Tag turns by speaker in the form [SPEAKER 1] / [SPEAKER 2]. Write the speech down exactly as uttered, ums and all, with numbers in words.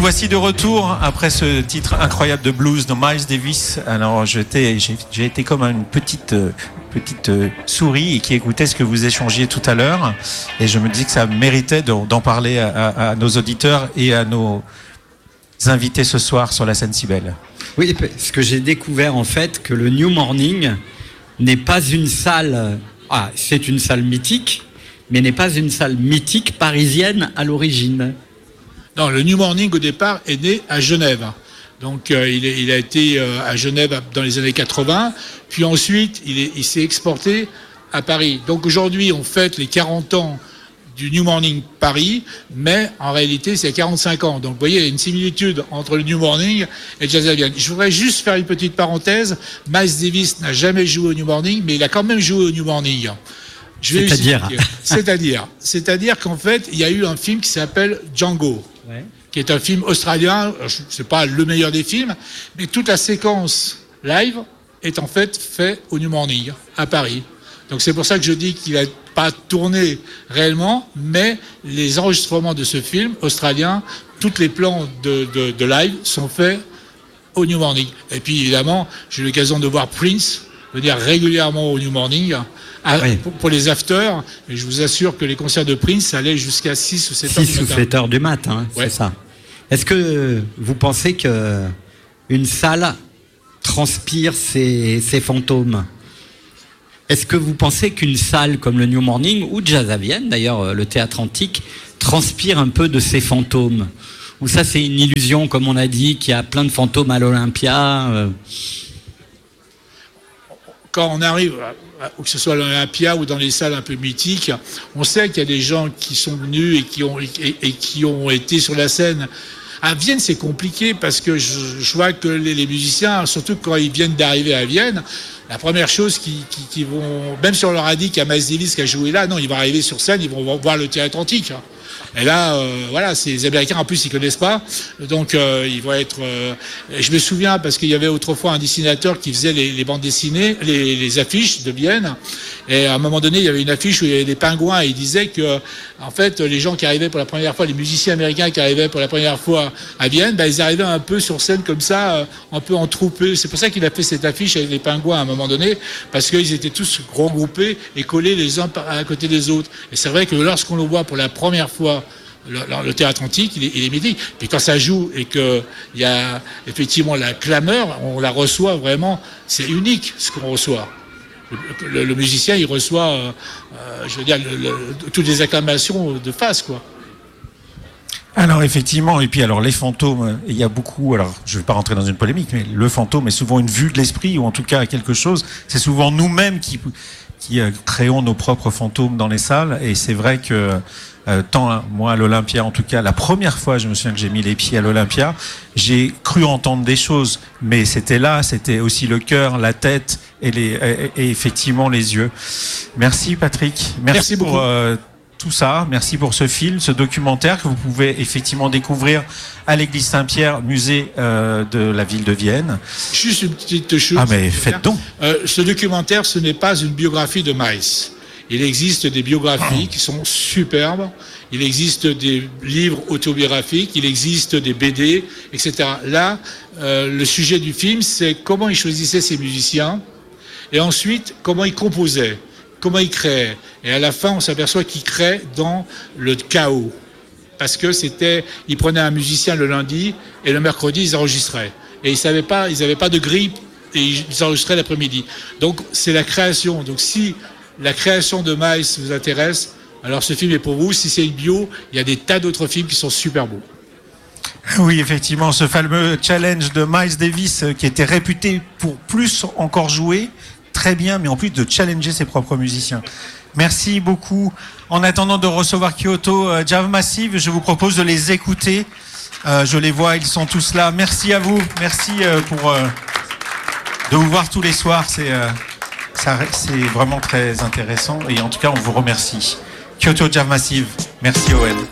[SPEAKER 1] voici de retour après ce titre incroyable de blues de Miles Davis. Alors j'étais, j'ai, j'ai été comme une petite, petite souris qui écoutait ce que vous échangiez tout à l'heure, et je me dis que ça méritait de, d'en parler à, à, à nos auditeurs et à nos invités ce soir sur la scène si belle.
[SPEAKER 2] Oui, parce que j'ai découvert en fait que le New Morning n'est pas une salle. Ah, c'est une salle mythique, mais n'est pas une salle mythique parisienne à l'origine.
[SPEAKER 3] Non, le New Morning au départ est né à Genève. Donc euh, il, est, il a été euh, à Genève dans les années quatre-vingts, puis ensuite il, est, il s'est exporté à Paris. Donc aujourd'hui on fête les quarante ans du New Morning Paris, mais en réalité c'est quarante-cinq ans. Donc vous voyez, il y a une similitude entre le New Morning et Jazz à Vienne. Je voudrais juste faire une petite parenthèse. Miles Davis n'a jamais joué au New Morning, mais il a quand même joué au New Morning. Je vais
[SPEAKER 2] c'est-à-dire
[SPEAKER 3] C'est-à-dire C'est-à-dire qu'en fait, il y a eu un film qui s'appelle Django. Ouais. Qui est un film australien, c'est pas le meilleur des films, mais toute la séquence live est en fait faite au New Morning, à Paris. Donc c'est pour ça que je dis qu'il n'a pas tourné réellement, mais les enregistrements de ce film australien, tous les plans de, de, de live sont faits au New Morning. Et puis évidemment, j'ai eu l'occasion de voir Prince venir régulièrement au New Morning à, oui. pour, pour les afters, et je vous assure que les concerts de Prince ça allait jusqu'à six ou sept heures du matin.
[SPEAKER 2] six ou sept heures du matin, ouais. C'est ça. Est-ce que vous pensez que une salle transpire ses, ses fantômes? Est-ce que vous pensez qu'une salle comme le New Morning ou Jazz à Vienne, d'ailleurs le théâtre antique, transpire un peu de ses fantômes? Ou ça c'est une illusion, comme on a dit, qu'il y a plein de fantômes à l'Olympia euh...
[SPEAKER 3] Quand on arrive, que ce soit à l'Olympia ou dans les salles un peu mythiques, on sait qu'il y a des gens qui sont venus et qui ont, et, et qui ont été sur la scène. À Vienne, c'est compliqué parce que je, je vois que les, les musiciens, surtout quand ils viennent d'arriver à Vienne, la première chose qui, qui, qui vont, même si on leur a dit qu'il y a Miles Davis qui a joué là, non, ils vont arriver sur scène, ils vont voir le théâtre antique. Et là, euh, voilà, c'est les Américains en plus ils connaissent pas, donc euh, ils vont être. Euh, je me souviens parce qu'il y avait autrefois un dessinateur qui faisait les, les bandes dessinées, les, les affiches de Vienne. Et à un moment donné, il y avait une affiche où il y avait des pingouins et il disait que, en fait, les gens qui arrivaient pour la première fois, les musiciens américains qui arrivaient pour la première fois à Vienne, ben, ils arrivaient un peu sur scène comme ça, un peu entroupés. C'est pour ça qu'il a fait cette affiche avec les pingouins à un moment donné, parce qu'ils étaient tous regroupés et collés les uns à côté des autres. Et c'est vrai que lorsqu'on le voit pour la première fois, Le, le théâtre antique, il est, il est mythique. Puis quand ça joue et qu'il y a effectivement la clameur, on la reçoit vraiment, c'est unique ce qu'on reçoit. Le, le, le musicien, il reçoit, euh, euh, je veux dire, le, le, toutes les acclamations de face, quoi.
[SPEAKER 1] Alors effectivement, et puis alors les fantômes, il y a beaucoup, alors je ne vais pas rentrer dans une polémique, mais le fantôme est souvent une vue de l'esprit, ou en tout cas quelque chose, c'est souvent nous-mêmes qui, qui euh, créons nos propres fantômes dans les salles, et c'est vrai que Euh, tant moi à l'Olympia, en tout cas la première fois je me souviens que j'ai mis les pieds à l'Olympia, j'ai cru entendre des choses, mais c'était là, c'était aussi le cœur, la tête et, les, et, et effectivement les yeux. Merci Patrick, merci, merci pour euh, tout ça, merci pour ce film, ce documentaire que vous pouvez effectivement découvrir à l'église Saint-Pierre, musée euh, de la ville de Vienne.
[SPEAKER 3] Juste une petite chose.
[SPEAKER 1] Ah mais faites donc.
[SPEAKER 3] Euh, ce documentaire, ce n'est pas une biographie de Miles. Il existe des biographies qui sont superbes, il existe des livres autobiographiques, il existe des B D, et cetera. Là, euh, le sujet du film, c'est comment il choisissait ses musiciens, et ensuite, comment il composait, comment il créait. Et à la fin, on s'aperçoit qu'il crée dans le chaos. Parce que c'était, ils prenaient un musicien le lundi, et le mercredi, ils enregistraient. Et ils savaient pas, ils n'avaient pas de grille, et ils enregistraient l'après-midi. Donc, c'est la création. Donc, si la création de Miles vous intéresse, alors ce film est pour vous. Si c'est une bio, il y a des tas d'autres films qui sont super beaux.
[SPEAKER 1] Oui, effectivement, ce fameux challenge de Miles Davis qui était réputé pour plus encore jouer, très bien, mais en plus de challenger ses propres musiciens. Merci beaucoup. En attendant de recevoir Kyoto euh, Jazz Massive, je vous propose de les écouter. Euh, je les vois, ils sont tous là. Merci à vous. Merci euh, pour euh, de vous voir tous les soirs. C'est euh, Ça, c'est vraiment très intéressant et en tout cas on vous remercie. Kyoto Jazz Massive, merci O M.